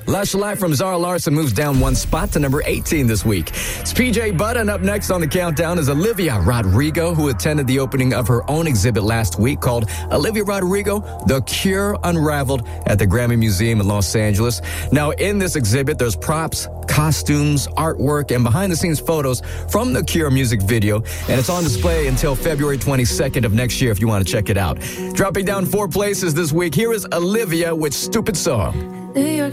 Lush Life from Zara Larsson moves down one spot to number 18 this week. It's PJ Butt, and up next on the countdown is Olivia Rodrigo, who attended the opening of her own exhibit last week called Olivia Rodrigo, The Cure Unraveled at the Grammy Museum in Los Angeles. Now, in this exhibit, there's props, costumes, artwork, and behind-the-scenes photos from the Cure music video, and it's on display until February 22nd of next year if you want to check it out. Dropping down 4 places this week, here is Olivia with Stupid Song. New York